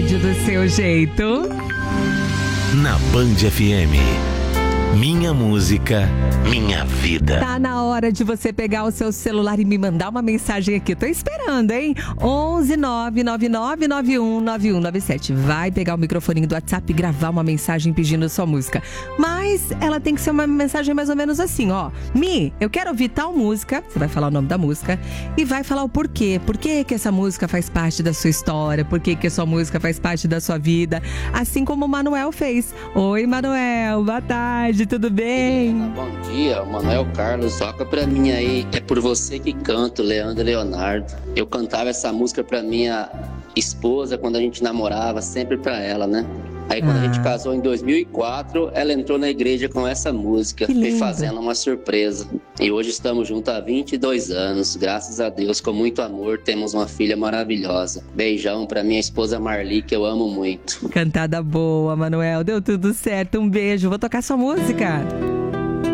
rádio do seu jeito. Na Band FM. Minha música, minha vida. Tá na hora de você pegar o seu celular e me mandar uma mensagem aqui. Tô esperando, hein? 11 999919197. Vai pegar o microfoninho do WhatsApp e gravar uma mensagem pedindo sua música. Mas ela tem que ser uma mensagem mais ou menos assim, ó. Mi, eu quero ouvir tal música. Você vai falar o nome da música e vai falar o porquê. Por que essa música faz parte da sua história? Por que essa música faz parte da sua vida? Assim como o Manuel fez. Oi, Manuel. Boa tarde. Tudo bem? Bom dia, o Manuel Carlos. Toca pra mim aí, é por você que canto, Leandro e Leonardo. Eu cantava essa música pra minha esposa quando a gente namorava, sempre pra ela, né? Aí quando a gente casou em 2004, ela entrou na igreja com essa música, me fazendo uma surpresa. E hoje estamos juntos há 22 anos, graças a Deus, com muito amor, temos uma filha maravilhosa. Beijão pra minha esposa Marli, que eu amo muito. Cantada boa, Manuel, deu tudo certo, um beijo, vou tocar sua música.